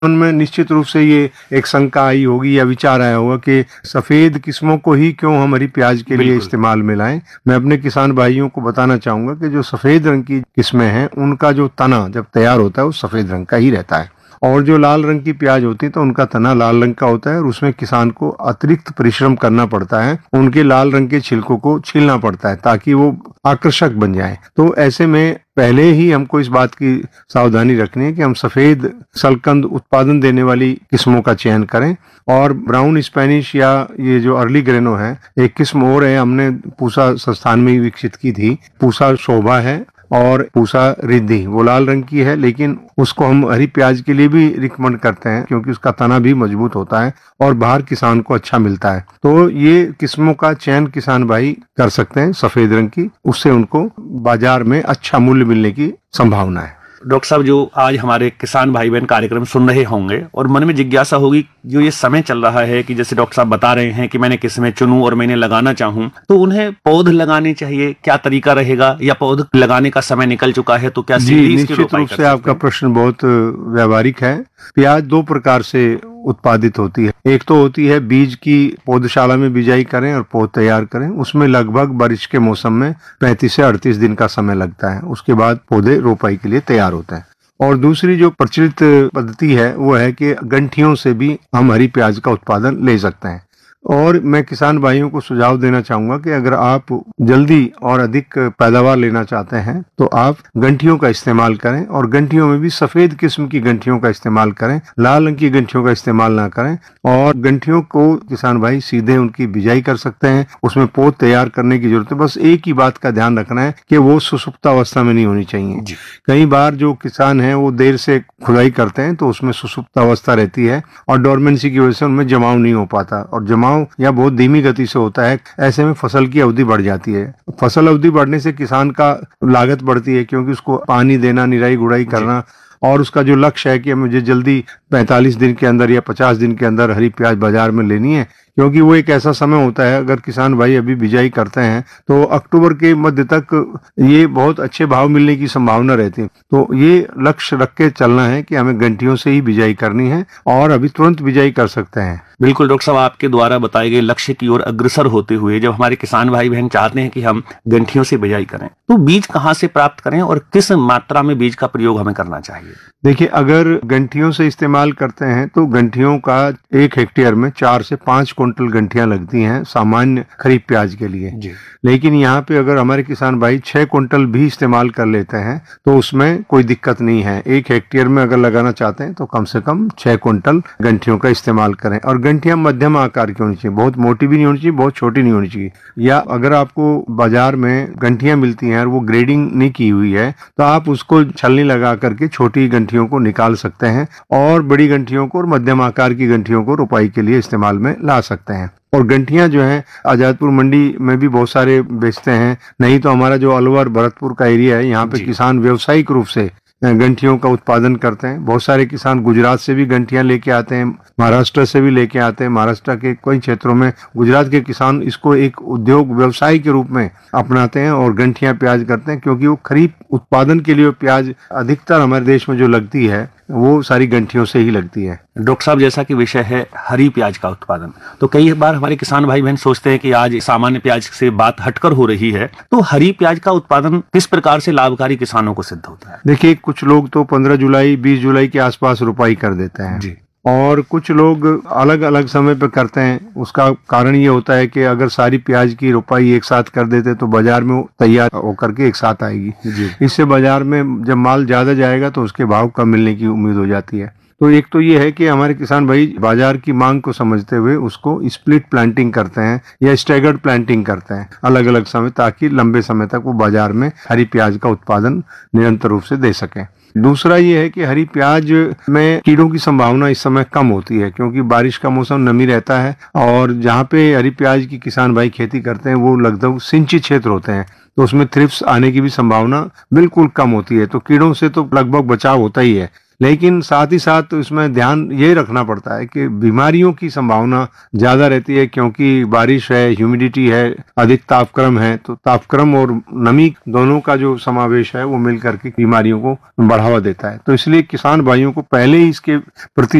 मन में निश्चित रूप से ये एक शंका आई होगी या विचार आया होगा कि सफेद किस्मों को ही क्यों हम हरी प्याज के लिए इस्तेमाल में लाएं। मैं अपने किसान भाइयों को बताना चाहूंगा कि जो सफेद रंग की किस्में हैं उनका जो तना जब तैयार होता है वो सफेद रंग का ही रहता है, और जो लाल रंग की प्याज होती है तो उनका तना लाल रंग का होता है और उसमें किसान को अतिरिक्त परिश्रम करना पड़ता है, उनके लाल रंग के छिलकों को छीलना पड़ता है ताकि वो आकर्षक बन जाए। तो ऐसे में पहले ही हमको इस बात की सावधानी रखनी है कि हम सफेद सलकंद उत्पादन देने वाली किस्मों का चयन करें। और ब्राउन स्पेनिश या ये जो अर्ली ग्रेनो है, एक किस्म और है हमने पूसा संस्थान में ही विकसित की थी, पूसा शोभा है और पूसा रिद्धि, वो लाल रंग की है, लेकिन उसको हम हरी प्याज के लिए भी रिकमेंड करते हैं क्योंकि उसका तना भी मजबूत होता है और बाहर किसान को अच्छा मिलता है। तो ये किस्मों का चयन किसान भाई कर सकते हैं सफेद रंग की, उससे उनको बाजार में अच्छा मूल्य मिलने की संभावना है। डॉक्टर साहब, जो आज हमारे किसान भाई बहन कार्यक्रम सुन रहे होंगे और मन में जिज्ञासा होगी, जो ये समय चल रहा है कि जैसे डॉक्टर साहब बता रहे हैं कि मैंने किस्में चुनूं और मैंने लगाना चाहूं, तो उन्हें पौध लगाने चाहिए, क्या तरीका रहेगा, या पौध लगाने का समय निकल चुका है तो क्या सीधे इसकी रोपाई कर सकते हैं? निश्चित रूप से आपका प्रश्न बहुत व्यावहारिक है। प्याज दो प्रकार से उत्पादित होती है, एक तो होती है बीज की पौधशाला में बिजाई करें और पौध तैयार करें, उसमें लगभग बारिश के मौसम में 35 से 38 दिन का समय लगता है, उसके बाद पौधे रोपाई के लिए तैयार होते हैं। और दूसरी जो प्रचलित पद्धति है वो है कि गंठियों से भी हम हरी प्याज का उत्पादन ले सकते हैं। और मैं किसान भाइयों को सुझाव देना चाहूंगा कि अगर आप जल्दी और अधिक पैदावार लेना चाहते हैं तो आप गंठियों का इस्तेमाल करें, और गंठियों में भी सफेद किस्म की गंठियों का इस्तेमाल करें, लाल रंग की गंठियों का इस्तेमाल ना करें। और गंठियों को किसान भाई सीधे उनकी बिजाई कर सकते हैं, उसमें पौध तैयार करने की जरूरत है। बस एक ही बात का ध्यान रखना है कि वो सुसुप्त अवस्था में नहीं होनी चाहिए। कई बार जो किसान है वो देर से खुदाई करते हैं तो उसमें सुसुप्त अवस्था रहती है और डोरमेंसी की वजह से उनमें जमाव नहीं हो पाता, और जमाव या बहुत धीमी गति से होता है। ऐसे में फसल की अवधि बढ़ जाती है। फसल अवधि बढ़ने से किसान का लागत बढ़ती है क्योंकि उसको पानी देना, निराई गुड़ाई करना, और उसका जो लक्ष्य है कि मुझे जल्दी 45 दिन के अंदर या 50 दिन के अंदर हरी प्याज बाजार में लेनी है, क्योंकि वो एक ऐसा समय होता है, अगर किसान भाई अभी बिजाई करते हैं तो अक्टूबर के मध्य तक ये बहुत अच्छे भाव मिलने की संभावना रहती है। तो ये लक्ष्य रख के चलना है कि हमें गंठियों से ही बिजाई करनी है और अभी तुरंत बिजाई कर सकते हैं। बिल्कुल डॉक्टर साहब, आपके द्वारा बताए गए लक्ष्य की ओर अग्रसर होते हुए जब हमारे किसान भाई बहन चाहते हैं कि हम गंठियों से बिजाई करें, तो बीज कहाँ से प्राप्त करें और किस मात्रा में बीज का प्रयोग हमें करना चाहिए? देखिए, अगर गंठियों से इस्तेमाल करते हैं तो गंठियों का 1 हेक्टेयर में 4 से 5 क्विंटल गंठियां लगती हैं सामान्य खरीफ प्याज के लिए जी। लेकिन यहाँ पे अगर हमारे किसान भाई 6 क्विंटल भी इस्तेमाल कर लेते हैं तो उसमें कोई दिक्कत नहीं है। 1 हेक्टेयर में अगर लगाना चाहते हैं तो कम से कम 6 क्विंटल गंठियों का इस्तेमाल करें। और गंठियां मध्यम आकार की होनी चाहिए, बहुत मोटी भी नहीं होनी चाहिए, बहुत छोटी नहीं होनी चाहिए। या अगर आपको बाजार में गंठियां मिलती हैं और वो ग्रेडिंग नहीं की हुई है तो आप उसको छलनी लगा करके छोटी गंठियों को निकाल सकते हैं और बड़ी गंठियों को और मध्यम आकार की गंठियों को रोपाई के लिए इस्तेमाल में ला सकते हैं। और गंठियां जो हैं आजादपुर मंडी में भी बहुत सारे बेचते हैं, नहीं तो हमारा जो अलवर भरतपुर का एरिया है यहाँ पे किसान व्यावसायिक रूप से गंठियों का उत्पादन करते हैं। बहुत सारे किसान गुजरात से भी गंठियां लेके आते हैं, महाराष्ट्र से भी लेके आते हैं। महाराष्ट्र के कई क्षेत्रों में गुजरात के किसान इसको एक उद्योग व्यवसाय के रूप में अपनाते हैं और गंठियां प्याज करते हैं, क्योंकि वो खरीफ उत्पादन के लिए प्याज अधिकतर हमारे देश में जो लगती है वो सारी गंठियों से ही लगती है। डॉक्टर साहब, जैसा कि विषय है हरी प्याज का उत्पादन, तो कई बार हमारे किसान भाई बहन सोचते हैं कि आज सामान्य प्याज से बात हटकर हो रही है, तो हरी प्याज का उत्पादन किस प्रकार से लाभकारी किसानों को सिद्ध होता है? देखिए, कुछ लोग तो 15 जुलाई 20 जुलाई के आसपास रोपाई कर देते हैं जी, और कुछ लोग अलग अलग समय पे करते हैं। उसका कारण ये होता है कि अगर सारी प्याज की रोपाई एक साथ कर देते तो बाजार में तैयार होकर के एक साथ आएगी जी। इससे बाजार में जब माल ज्यादा जाएगा तो उसके भाव कम मिलने की उम्मीद हो जाती है। तो एक तो ये है कि हमारे किसान भाई बाजार की मांग को समझते हुए उसको स्प्लिट प्लांटिंग करते हैं या स्टैगर्ड प्लांटिंग करते हैं अलग अलग समय, ताकि लंबे समय तक वो बाजार में हरी प्याज का उत्पादन निरंतर रूप से दे सकें। दूसरा ये है कि हरी प्याज में कीड़ों की संभावना इस समय कम होती है, क्योंकि बारिश का मौसम नमी रहता है और जहाँ पे हरी प्याज की किसान भाई खेती करते हैं वो लगभग सिंचित क्षेत्र होते हैं, तो उसमें थ्रिप्स आने की भी संभावना बिल्कुल कम होती है। तो कीड़ों से तो लगभग बचाव होता ही है, लेकिन साथ ही साथ इसमें ध्यान ये रखना पड़ता है कि बीमारियों की संभावना ज्यादा रहती है, क्योंकि बारिश है, ह्यूमिडिटी है, अधिक तापक्रम है, तो तापक्रम और नमी दोनों का जो समावेश है वो मिल करके बीमारियों को बढ़ावा देता है। तो इसलिए किसान भाइयों को पहले ही इसके प्रति